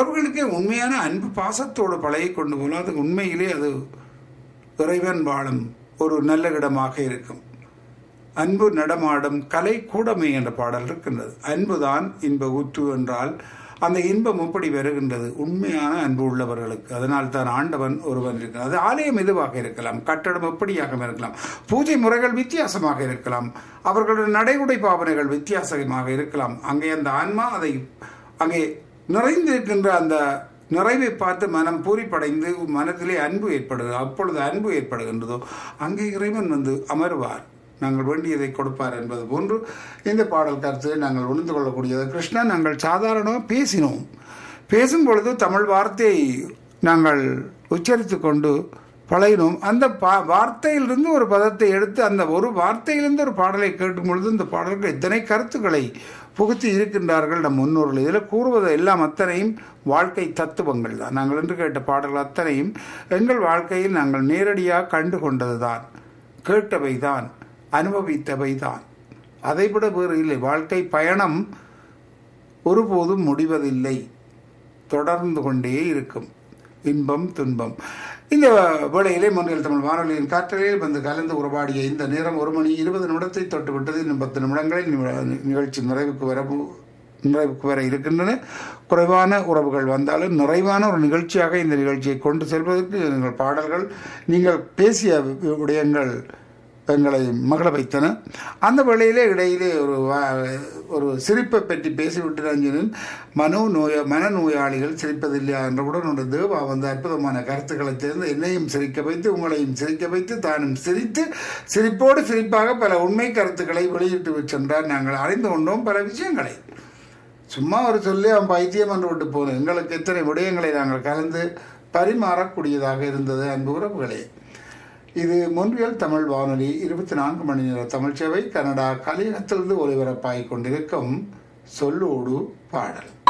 உறவுகளுக்கே உண்மையான அன்பு பாசத்தோடு பழகி கொண்டு போனால் அது உண்மையிலே அது இறைவன் வாழும் ஒரு நல்ல இடமாக இருக்கும். அன்பு நடமாடும் கலை கூடமை என்ற பாடல் இருக்கின்றது. அன்புதான் இன்ப ஊற்று என்றால் அந்த இன்பம் எப்படி வருகின்றது? உண்மையான அன்பு உள்ளவர்களுக்கு. அதனால் தான் ஆண்டவன் ஒருவன் இருக்கிறார். அது ஆலயம் எதுவாக இருக்கலாம், கட்டடம் எப்படியாக இருக்கலாம், பூஜை முறைகள் வித்தியாசமாக இருக்கலாம், அவர்களுடைய நடைமுறை பாவனைகள் வித்தியாசமாக இருக்கலாம். அங்கே அந்த ஆன்மா அதை அங்கே நிறைந்திருக்கின்ற அந்த நிறைவை பார்த்து மனம் பூரிப்படைந்து மனத்திலே அன்பு ஏற்படுகிறது. அப்பொழுது அன்பு ஏற்படுகின்றதோ அங்கே இறைவன் வந்து அமருவார், நாங்கள் வேண்டியதை கொடுப்பார் என்பது போன்று இந்த பாடல் கருத்தை நாங்கள் உணர்ந்து கொள்ளக்கூடியது. கிருஷ்ணன், நாங்கள் சாதாரணமாக பேசும் பொழுது தமிழ் வார்த்தையை நாங்கள் உச்சரித்து கொண்டு பழகினோம். அந்த வார்த்தையிலிருந்து ஒரு பதத்தை எடுத்து அந்த ஒரு வார்த்தையிலிருந்து ஒரு பாடலை கேட்கும் பொழுது இந்த பாடல்கள் எத்தனை கருத்துக்களை புகுத்தி இருக்கின்றார்கள் நம் முன்னோர்கள். இதில் கூறுவது எல்லாம் அத்தனையும் வாழ்க்கை தத்துவங்கள் தான். நாங்கள் என்று கேட்ட பாடல்கள் அத்தனையும் எங்கள் வாழ்க்கையில் நாங்கள் நேரடியாக கண்டு கொண்டது தான், கேட்டவை தான், அனுபவித்தவை தான். அதைவிட வேறு இல்லை. வாழ்க்கை பயணம் ஒருபோதும் முடிவதில்லை, தொடர்ந்து கொண்டே இருக்கும். இன்பம் துன்பம். இந்த வேளையிலே முன்னில் தமிழ் வானொலியின் காற்றலையில் வந்து கலந்து உறவாடிய இந்த நேரம் 1 மணி 20 நிமிடத்தை தொட்டுவிட்டது. இன்னும் 10 நிமிடங்களில் நிகழ்ச்சி நிறைவுக்கு வர இருக்கின்றன. குறைவான உறவுகள் வந்தாலும் நிறைவான ஒரு நிகழ்ச்சியாக இந்த நிகழ்ச்சியை கொண்டு செல்வதற்கு எங்கள் பாடல்கள், நீங்கள் பேசிய விடயங்கள் எங்களை மகள வைத்தன. அந்த வேளையிலே இடையிலே ஒரு சிரிப்பை பற்றி பேசிவிட்டு ரஞ்சனின் மனநோயாளிகள் சிரிப்பதில்லையா என்றவுடன் ஒரு தேவா வந்து அற்புதமான கருத்துக்களை சேர்ந்து என்னையும் சிரிக்க வைத்து உங்களையும் சிரிக்க வைத்து தானும் சிரித்து சிரிப்போடு சிரிப்பாக பல உண்மை கருத்துக்களை வெளியிட்டு சென்றார். நாங்கள் அறிந்து கொண்டோம் பல விஷயங்களை. சும்மா ஒரு சொல்லி அவன் பைத்தியம் என்று விட்டு போனோம். எங்களுக்கு எத்தனை விடயங்களை நாங்கள் கலந்து பரிமாறக்கூடியதாக இருந்தது. அன்பு உறவுகளே, இது மொன்றியல் தமிழ் வானொலி 24 மணி நேர தமிழ் சேவை கனடா கலையகத்திலிருந்து ஒலிபரப்பாகிக் கொண்டிருக்கும் சொல்லோடு பாடல்.